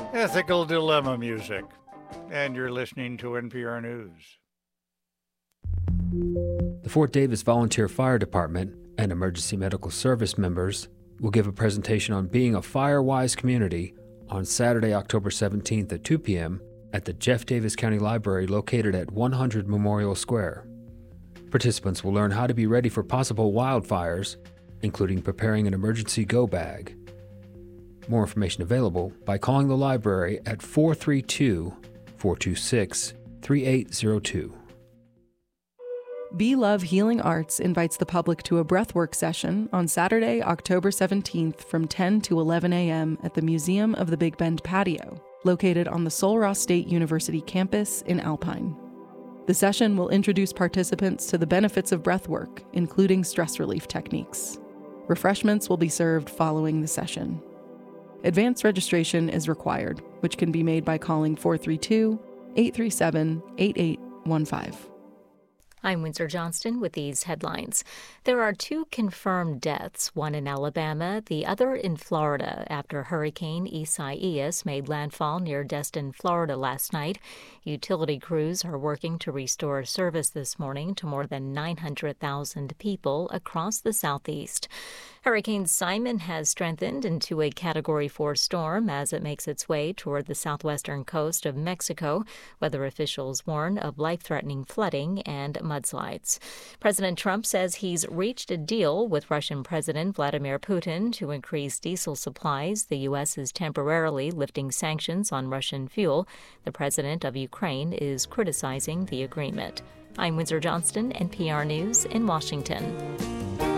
Ethical Dilemma music. And you're listening to NPR News. The Fort Davis Volunteer Fire Department and Emergency Medical Service members will give a presentation on being a fire-wise community on Saturday, October 17th at 2 p.m. at the Jeff Davis County Library located at 100 Memorial Square. Participants will learn how to be ready for possible wildfires, including preparing an emergency go bag. More information available by calling the library at 432-426-3802. Be Love Healing Arts invites the public to a breathwork session on Saturday, October 17th from 10 to 11 a.m. at the Museum of the Big Bend Patio, located on the Sul Ross State University campus in Alpine. The session will introduce participants to the benefits of breathwork, including stress relief techniques. Refreshments will be served following the session. Advance registration is required, which can be made by calling 432-837-8815. I'm Windsor Johnston with these headlines. There are 2 confirmed deaths, one in Alabama, the other in Florida, after Hurricane Isaias made landfall near Destin, Florida last night. Utility crews are working to restore service this morning to more than 900,000 people across the Southeast. Hurricane Simon has strengthened into a Category 4 storm as it makes its way toward the southwestern coast of Mexico. Weather officials warn of life-threatening flooding and mudslides. President Trump says he's reached a deal with Russian President Vladimir Putin to increase diesel supplies. The U.S. is temporarily lifting sanctions on Russian fuel. The president of Ukraine is criticizing the agreement. I'm Windsor Johnston, NPR News in Washington.